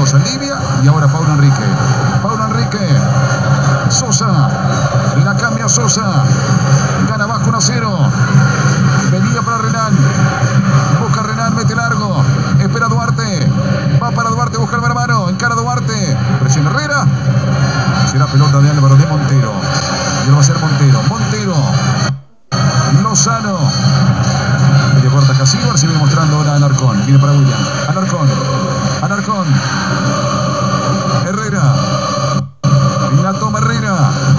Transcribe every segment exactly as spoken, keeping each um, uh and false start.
Saldivia y ahora Paulo Enrique. Paulo Enrique. Sosa. La cambia Sosa. Gana abajo uno a cero. Venía para Renan. Busca Renan, mete largo. Espera Duarte. Va para Duarte, busca el hermano. Encara Duarte. Presiona Herrera. Será pelota de Álvaro de Montero. Y lo va a hacer Montero. Montero. Lozano. Medio corta Casíbar. Se viene mostrando ahora Alarcón. Viene para Williams. Alarcón. Alarcón. Herrera. Y la toma Herrera.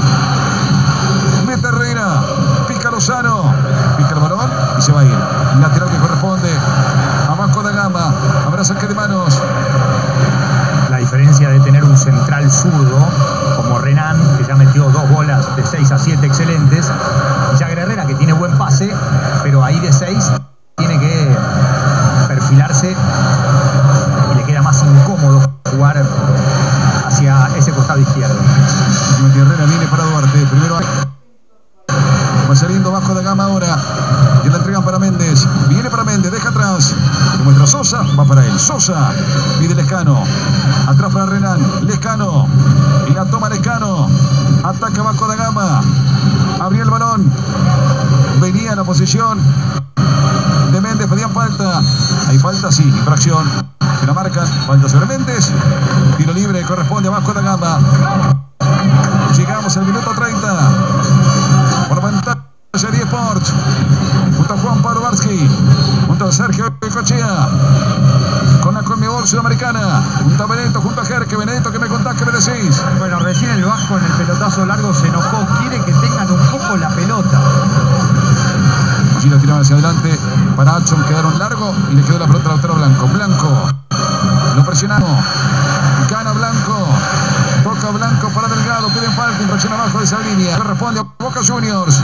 Mete Herrera. Pica Lozano. Pica el balón y se va a ir. Lateral que corresponde a Vasco da Gama. Habrá saque de manos. La diferencia de tener un central zurdo como Renan, que ya metió dos bolas de seis a siete excelentes, y ya Herrera, que tiene buen pase, pero ahí de seis tiene que perfilarse y le queda más incómodo jugar hacia ese costado izquierdo. Herrera viene para Duarte. Primero va saliendo Vasco da Gama ahora. Y la entregan para Méndez. Viene para Méndez, deja atrás. Le muestra Sosa, va para él. Sosa, pide Lescano. Atrás para Renan. Lescano. Y la toma Lescano. Ataca Vasco da Gama. Abrió el balón. Venía la posición de Méndez. Pedían falta. Hay falta, sí. Infracción. Se la marcan. Falta sobre Méndez. Tiro libre corresponde a Vasco da Gama. Llegamos al minuto treinta. Por pantalla de Sports. Junto a Juan Pablo Barsky. Junto a Sergio Cochea. Con la Conmebol Sudamericana. Junto a Benedetto, junto a Jerque. Benedetto, ¿qué me contás? ¿Qué me decís? Bueno, recién el Vasco en el pelotazo largo se enojó. Quiere que tengan un poco la pelota. Allí la tiraban hacia adelante. Para Hudson quedaron largo. Y le quedó la pelota a Lautaro Blanco. Blanco. Lo presionamos. Gana Blanco. Toca Blanco para Delgado. Piden falta. Infracción abajo de esa línea. Responde a Boca Juniors.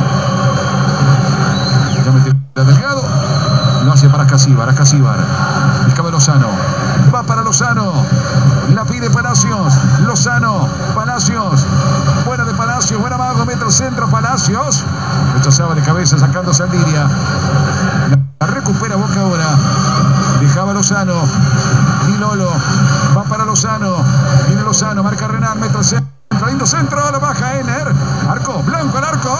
Ya metió a Delgado. Lo hace para Casíbar. A Casíbar. Escapa Lozano. Va para Lozano. La pide Palacios. Lozano. Palacios. Fuera de Palacios. Buena mago. Mete el centro. Palacios. Rechazaba de cabeza sacando Saldivia. La recupera Boca ahora. Dejaba Lozano. Y Lolo. Va para Lozano. Viene Lozano. Marca Renan. Mete el centro. Lindo centro. Lo baja Ener. Arco. Blanco al arco.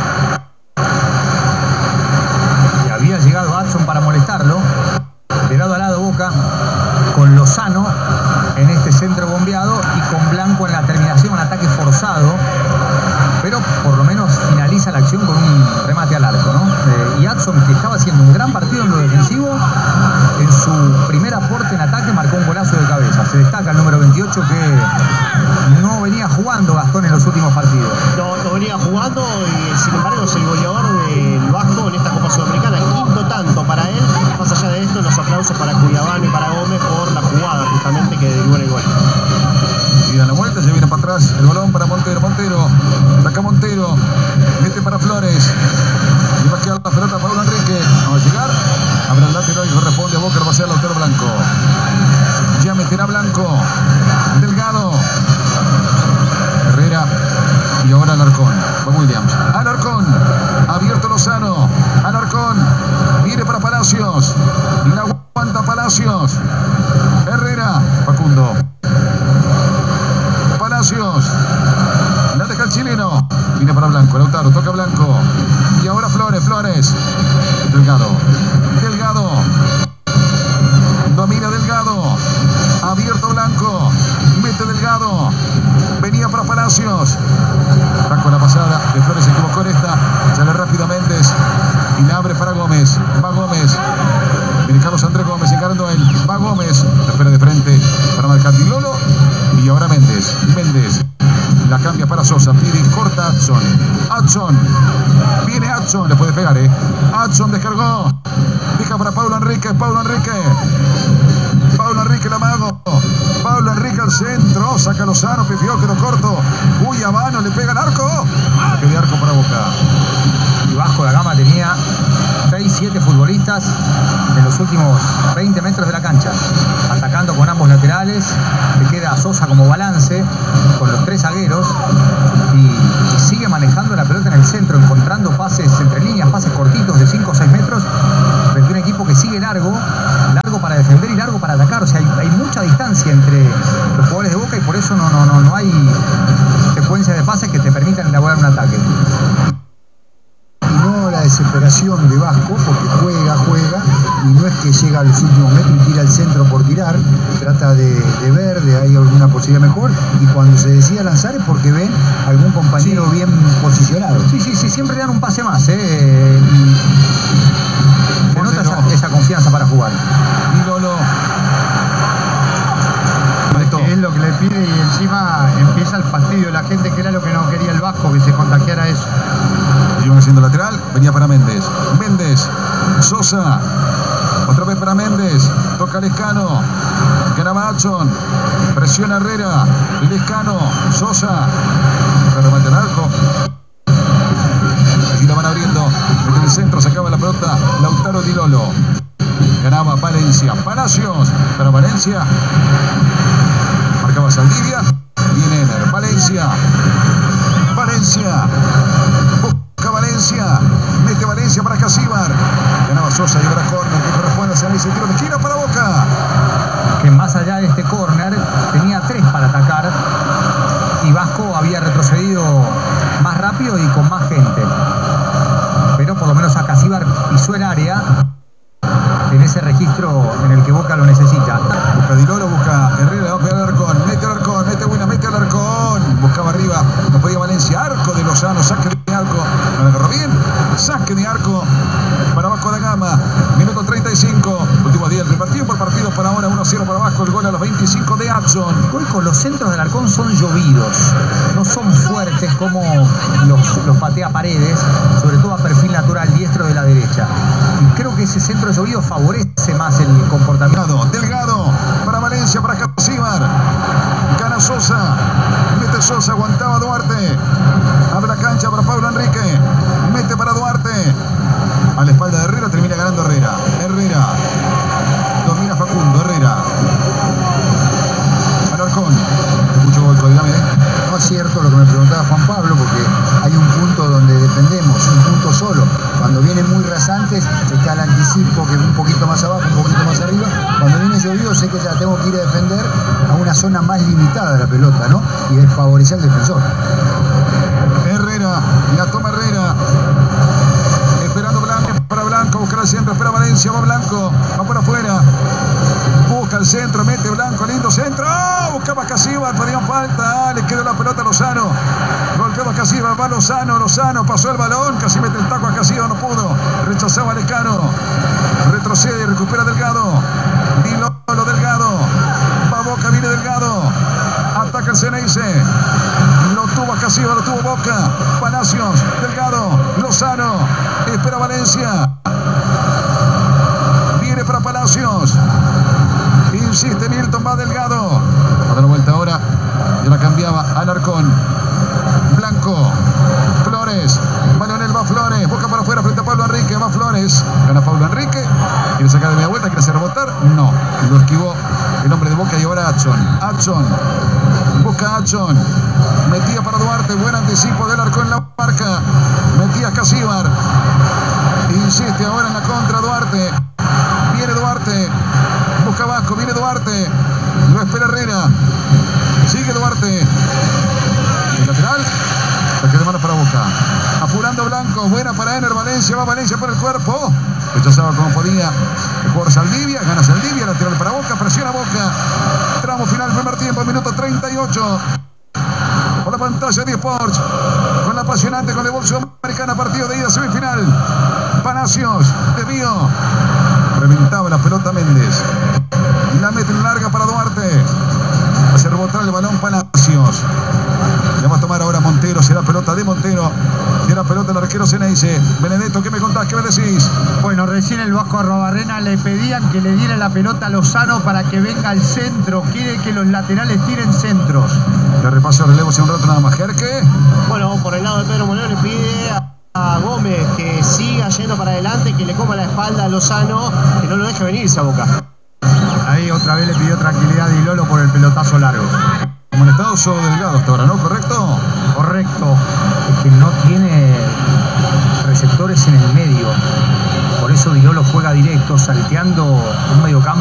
Y había llegado Hudson para molestarlo. De lado a lado Boca. Con Lozano en este centro bombeado. Y con Blanco en la terminación. Un ataque forzado. Pero por lo menos finaliza la acción con un remate al arco, ¿no? Eh, y Hudson, que estaba haciendo un gran partido en lo defensivo, en su primer aporte en ataque marcó un golazo de cabeza. Se destaca el número veintiocho, que no venía jugando Gastón en los últimos partidos. No, no venía jugando y sin embargo es el goleador del Vasco en esta Copa Sudamericana. Quinto tanto para él. Más allá de esto, los aplausos para Cuyabano y para Gómez por la jugada justamente que derivó en el gol. Y da la vuelta, se viene para atrás. El balón para Montero. Montero. Saca Montero. Mete para Flores. Y va a quedar la pelota para Paulo Enrique. No va a llegar. Habrá el lateral y corresponde a Boca. Va a ser Lautaro Blanco. Ya meterá Blanco. Delgado. Herrera. Y ahora Alarcón. Va Williams. Alarcón. Abierto Lozano. Alarcón. Viene para Palacios. La aguanta Palacios. Herrera. Facundo. Palacios. La deja el chileno. Viene para Blanco. Lautaro. Toca Blanco. Y ahora Flores. Flores. Delgado. Delgado. Domina Delgado. Abierto Blanco. Mete Delgado. Venía para Palacios. Franco la pasada. De Flores se equivocó en esta. Sale rápido a Méndez. Y la abre para Gómez. Va Gómez. Viene Carlos Andrés Gómez encarando a él. Va Gómez. La espera de frente para marcar Lolo. Y ahora Méndez. Méndez. La cambia para Sosa. Pide corta Hudson. Hudson. Viene Hudson. Le puede pegar, eh. Hudson descargó. Deja para Paulo Enrique. Paulo Enrique. Paulo Enrique la mago. Paulo Enrique al centro. Saca Lozano. Pifió. Quedó corto. Uy, Habano le pega el arco. Que de arco para Boca. Y Vasco da Gama tenía seis siete futbolistas en los últimos veinte metros de la cancha, atacando con ambos laterales. Le queda a Sosa como balance con los tres zagueros y, y sigue manejando la pelota en el centro, encontrando pases entre líneas, pases cortitos de cinco o seis metros frente a un equipo que sigue largo, largo para defender y largo para atacar. O sea, hay, hay mucha mucha distancia entre los jugadores de Boca y por eso no, no, no, no hay secuencias de pases que te permitan elaborar un ataque. Y no la desesperación de Vasco, porque juega, juega, y no es que llega a los últimos metros y tira el centro por tirar, trata de, de ver, de hay alguna posibilidad mejor, y cuando se decide lanzar es porque ven algún compañero sí. bien posicionado. Sí, sí, sí, siempre le dan un pase más, ¿eh? Y se nota esa, esa confianza para jugar. Y Lolo. Es lo que le pide y encima empieza el fastidio de la gente, que era lo que no quería el Vasco, que se contagiara eso. Iban haciendo lateral, venía para Méndez. Méndez, Sosa, otra vez para Méndez, toca Lescano, ganaba Adson, presiona Herrera, Lescano, Sosa, remate al arco. Aquí la van abriendo, desde el centro sacaba la pelota Lautaro Di Lolo. Ganaba Valencia, Palacios, para Valencia. Marcaba Saldivia, viene Ener, Valencia, Valencia, busca Valencia, mete Valencia para Casíbar, ganaba Sosa y ahora córner que corresponde a Ceneice, tiro de esquina para Boca. Que más allá de este córner tenía tres para atacar y Vasco había retrocedido más rápido y con más gente, pero por lo menos a Casíbar pisó el área en ese registro en el que Boca lo necesita. Busca Di Lolo, busca Herrera, va a pegar al Arcón, mete al Arcón, mete buena, mete al Arcón, buscaba arriba, no podía Valencia, arco de Lozano, saque de arco, no le agarró bien, saque de arco para Vasco da Gama, minuto treinta y cinco, último día del repartido por partidos para ahora, uno a cero para Vasco, el gol a los veinticinco de Adson. Hoy con los centros del Arcón son llovidos, no son fuertes como los, los patea Paredes, sobre todo a perfil natural diestro de la derecha. Y creo que ese centro llovido favorece más el comportamiento. Delgado, para Valencia, para Casíbar, gana Sosa, mete Sosa, aguantaba Duarte, abre la cancha para Pablo Enrique, mete para Duarte, a la espalda de Herrera, termina ganando Herrera, Herrera, domina Facundo, Herrera, Alarcón, escucho Golco, dígame. No es cierto lo que me preguntaba Juan Pablo, porque hay un punto donde dependemos, un punto solo. Cuando vienen muy rasantes, está el anticipo, que es un poquito más abajo, un poquito más arriba. Cuando viene llovido, sé que ya tengo que ir a defender a una zona más limitada de la pelota, ¿no? Y desfavorecer al defensor. Herrera, la toma Herrera. Esperando Blanco, para Blanco, busca el centro, espera Valencia, va Blanco, va por afuera. Busca el centro, mete Blanco, lindo centro. ¡Oh! Buscaba Casíbar, pedían falta. Ah, le quedó la pelota a Lozano. Golpeaba a Casíbar, va Lozano, Lozano, pasó el balón, casi mete el taco a Casíbar, no pudo. Rechazaba a Lescano. Retrocede y recupera Delgado. Di Lolo, Delgado. Va Boca, viene Delgado. Ataca el Ceneice. Lo tuvo a Casíbar, lo tuvo Boca. Palacios, Delgado, Lozano. Espera Valencia. Viene para Palacios. Insiste Milton, va Delgado. Va a dar vuelta ahora. Ya la cambiaba Alarcón. Blanco. Flores. Va Leonel, va Flores. Busca para afuera frente a Pablo Enrique. Va Flores. Gana Pablo Enrique. Quiere sacar de media vuelta. Quiere hacer rebotar. No. Lo esquivó el hombre de Boca y ahora Adson. Adson. Busca Adson. Metía para Duarte. Buen anticipo del Alarcón en la marca. Metía Casíbar. Insiste ahora en la contra Duarte. Viene Duarte. Busca Vasco, viene Duarte, lo espera Herrera, sigue Duarte, el lateral, saque de mano para Boca, apurando Blanco, buena para Ener, Valencia, va Valencia por el cuerpo, rechazaba como podía el jugador Saldivia, gana Saldivia, lateral para Boca, presiona Boca, tramo final, primer tiempo, minuto treinta y ocho, por la pantalla de Sports, con la apasionante, con la Bolsa Americana, partido de ida semifinal, Palacios, desvío, reventaba la pelota Méndez, la mete en larga para Duarte, hace rebotar el balón Palacios, le va a tomar ahora Montero, será pelota de Montero, será pelota del arquero Ceneice. Benedetto, ¿qué me contás? ¿Qué me decís? Bueno, recién el Vasco Arrobarrena le pedían que le diera la pelota a Lozano para que venga al centro, quiere que los laterales tiren centros. Le repaso el relevo hace un rato nada más, Jerque. Bueno, por el lado de Pedro Moneo le pide a a Gómez que siga yendo para adelante, que le coma la espalda a Lozano, que no lo deje venirse a Boca. Ahí otra vez le pidió tranquilidad a Di Lolo por el pelotazo largo. Amonestados o Delgado hasta ahora, ¿no? ¿Correcto? Correcto. Es que no tiene receptores en el medio. Por eso Di Lolo juega directo, salteando un mediocampo.